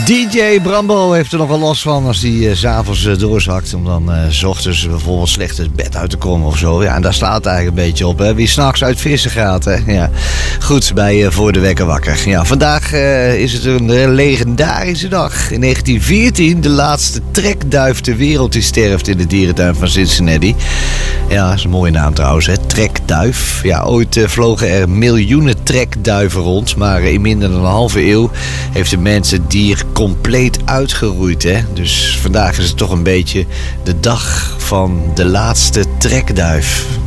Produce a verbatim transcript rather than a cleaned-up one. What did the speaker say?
D J Brambo heeft er nogal last van als hij uh, 's avonds uh, doorzakt. Om dan uh, 's ochtends bijvoorbeeld slecht het bed uit te komen of zo. Ja, en daar slaat het eigenlijk een beetje op. Hè? Wie s'nachts uit vissen gaat. Hè? Ja. Goed, bij uh, Voor de Wekker Wakker. Ja, vandaag uh, is het een uh, legendarische dag. In negentien veertien de laatste trekduif ter wereld die sterft in de dierentuin van Cincinnati. Ja, dat is een mooie naam trouwens, hè? Trekduif. Ja, ooit uh, vlogen er miljoenen trekduiven rond. Maar uh, in minder dan een halve eeuw heeft de mens het dier compleet uitgeroeid. Hè? Dus vandaag is het toch een beetje de dag van de laatste trekduif.